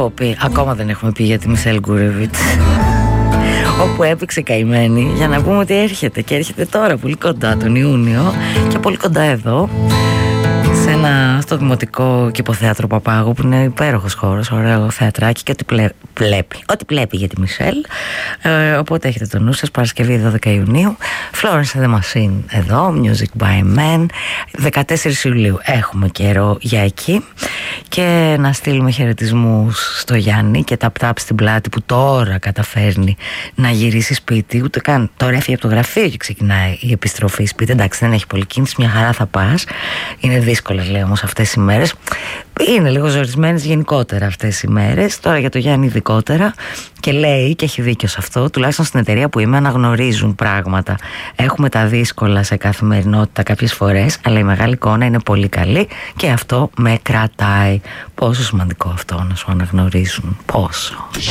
Ακόμα δεν έχουμε πει για τη Μισελ Γκούρεβιτς, όπου έπαιξε καημένη, για να πούμε ότι έρχεται και έρχεται τώρα πολύ κοντά τον Ιούνιο και πολύ κοντά εδώ στο Δημοτικό Κηποθέατρο Παπάγου, που είναι υπέροχος χώρος, ωραίο θεατράκι, και ό,τι πλέπει για τη Μισελ. Οπότε έχετε το νου σας, Παρασκευή 12 Ιουνίου, Florence and the Machine εδώ, Music by Men. 14 Ιουλίου έχουμε καιρό για εκεί. Και να στείλουμε χαιρετισμούς στο Γιάννη και ταπ-ταπ στην πλάτη, που τώρα καταφέρνει να γυρίσει σπίτι. Ούτε καν τώρα έφυγε από το γραφείο και ξεκινάει η επιστροφή σπίτι. Εντάξει, δεν έχει πολύ κίνηση, μια χαρά θα πας. Είναι δύσκολες, λέω, όμως αυτές οι μέρες. Είναι λίγο ζορισμένες γενικότερα αυτές οι μέρες. Τώρα για το Γιάννη ειδικότερα. Και λέει, και έχει δίκιο σε αυτό, τουλάχιστον στην εταιρεία που είμαι αναγνωρίζουν πράγματα. Έχουμε τα δύσκολα σε καθημερινότητα κάποιες φορές, αλλά η μεγάλη εικόνα είναι πολύ καλή και αυτό με κρατάει. Πόσο σημαντικό αυτό, να σου αναγνωρίζουν. Πόσο.